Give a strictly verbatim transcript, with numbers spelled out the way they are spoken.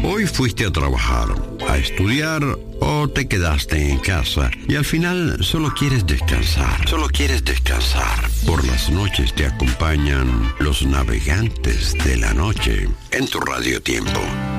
Hoy fuiste a trabajar, a estudiar o te quedaste en casa y al final solo quieres descansar. Solo quieres descansar. Por las noches te acompañan los navegantes de la noche en tu Radio Tiempo.